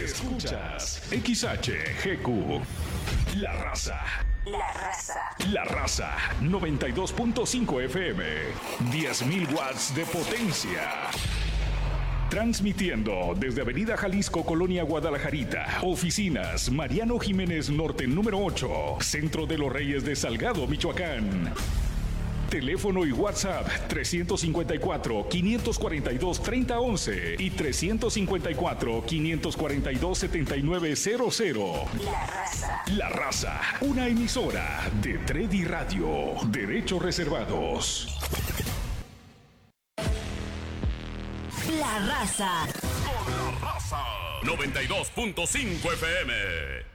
Escuchas XHGQ. La Raza. La Raza. La Raza 92.5 FM. 10.000 watts de potencia. Transmitiendo desde Avenida Jalisco, Colonia Guadalajarita. Oficinas Mariano Jiménez Norte número 8. Centro de los Reyes de Salgado, Michoacán. Teléfono y WhatsApp 354-542-3011 y 354-542-7900. La Raza. La Raza, una emisora de Tredi Radio. Derechos reservados. La Raza. Con La Raza 92.5 FM.